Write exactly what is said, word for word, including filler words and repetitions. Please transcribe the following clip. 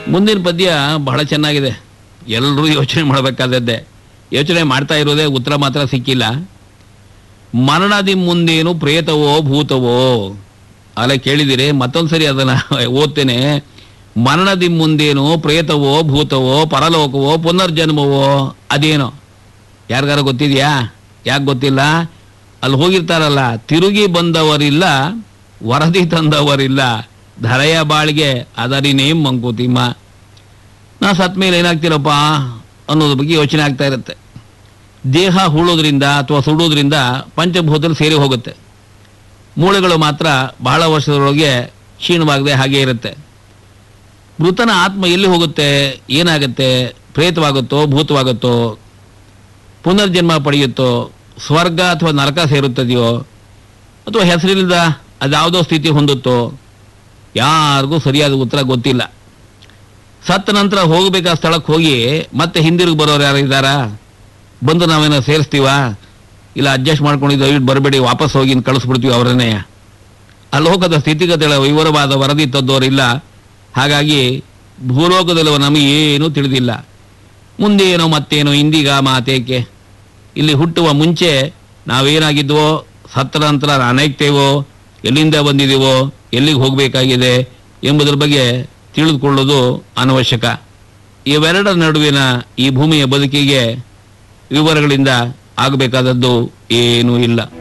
ಮುಂದಿನ ಪದ್ಯ ಬಹಳ ಚೆನ್ನಾಗಿದೆ. ಎಲ್ಲರೂ ಯೋಚನೆ ಮಾಡಬೇಕಾದದ್ದೇ. ಯೋಚನೆ ಮಾಡ್ತಾ ಇರೋದೇ, ಉತ್ತರ ಮಾತ್ರ ಸಿಕ್ಕಿಲ್ಲ. ಮರಣದಿ ಮುಂದೇನು ಪ್ರೇತವೋ ಭೂತವೋ ಅಲ್ಲ ಕೇಳಿದಿರಿ. ಮತ್ತೊಂದ್ಸರಿ ಅದನ್ನ ಓದ್ತೇನೆ. ಮರಣದಿ ಮುಂದೇನು ಪ್ರೇತವೋ ಭೂತವೋ ಪರಲೋಕವೋ ಪುನರ್ಜನ್ಮವೋ ಅದೇನೋ ಯಾರಿಗಾರ ಗೊತ್ತಿದೆಯಾ? ಯಾಕೆ ಗೊತ್ತಿಲ್ಲ? ಅಲ್ಲಿ ಹೋಗಿರ್ತಾರಲ್ಲ, ತಿರುಗಿ ಬಂದವರಿಲ್ಲ ವರದಿ ತಂದವರಿಲ್ಲ, ಧರೆಯ ಬಾಳಿಗೆ ಅದರಿನೇ ಮಂಕುತಿಮ್ಮ. ನಾ ಸತ್ ಮೇಲೆ ಏನಾಗ್ತಿರಪ್ಪ ಅನ್ನೋದ್ರ ಬಗ್ಗೆ ಯೋಚನೆ ಆಗ್ತಾ ಇರುತ್ತೆ. ದೇಹ ಹೂಳೋದ್ರಿಂದ ಅಥವಾ ಸುಡೋದ್ರಿಂದ ಪಂಚಭೂತದಲ್ಲಿ ಸೇರಿ ಹೋಗುತ್ತೆ. ಮೂಳೆಗಳು ಮಾತ್ರ ಬಹಳ ವರ್ಷದೊಳಗೆ ಕ್ಷೀಣವಾಗದೆ ಹಾಗೆ ಇರುತ್ತೆ. ಮೃತನ ಆತ್ಮ ಎಲ್ಲಿ ಹೋಗುತ್ತೆ? ಏನಾಗುತ್ತೆ? ಪ್ರೇತವಾಗುತ್ತೋ ಭೂತವಾಗುತ್ತೋ, ಪುನರ್ಜನ್ಮ ಪಡೆಯುತ್ತೋ, ಸ್ವರ್ಗ ಅಥವಾ ನರಕ ಸೇರುತ್ತದೆಯೋ, ಅಥವಾ ಹೆಸರಿಲ್ಲದ ಅದ್ಯಾವುದೋ ಸ್ಥಿತಿ ಹೊಂದುತ್ತೋ? ಯಾರಿಗೂ ಸರಿಯಾದ ಉತ್ತರ ಗೊತ್ತಿಲ್ಲ. ಸತ್ತ ನಂತರ ಹೋಗಬೇಕಾದ ಸ್ಥಳಕ್ಕೆ ಹೋಗಿ ಮತ್ತೆ ಹಿಂದಿರುಗಿ ಬರೋರು ಯಾರು ಇದ್ದಾರಾ? ಬಂದು ನಾವೇನೋ ಸೇರಿಸ್ತೀವ? ಇಲ್ಲ ಅಡ್ಜಸ್ಟ್ ಮಾಡ್ಕೊಂಡಿದ್ದು ದಯವಿಟ್ಟು ಬರಬೇಡಿ ವಾಪಸ್ ಹೋಗಿ ಕಳಿಸ್ಬಿಡ್ತೀವಿ ಅವರನ್ನೇ. ಅಲ್ಲೋಕದ ಸ್ಥಿತಿಗತಿಗಳ ವಿವರವಾದ ವರದಿ ತಂದವರಿಲ್ಲ. ಹಾಗಾಗಿ ಭೂಲೋಕದಲ್ಲಿವ ನಮಗೆ ಏನೂ ತಿಳಿದಿಲ್ಲ. ಮುಂದೆ ಏನೋ ಮತ್ತೇನೋ, ಇಂದೀಗ ಮಾತೇಕೆ? ಇಲ್ಲಿ ಹುಟ್ಟುವ ಮುಂಚೆ ನಾವೇನಾಗಿದ್ವೋ, ಸತ್ತ ನಂತರ ಅನೇಕ್ತೇವೋ, ಎಲ್ಲಿಂದ ಬಂದಿದ್ದೀವೋ, ಎಲ್ಲಿಗೆ ಹೋಗಬೇಕಾಗಿದೆ ಎಂಬುದರ ಬಗ್ಗೆ ತಿಳಿದುಕೊಳ್ಳೋದು ಅನವಶ್ಯಕ. ಇವೆರಡರ ನಡುವಿನ ಈ ಭೂಮಿಯ ಬದುಕಿಗೆ ವಿವರಗಳಿಂದ ಆಗಬೇಕಾದದ್ದು ಏನೂ ಇಲ್ಲ.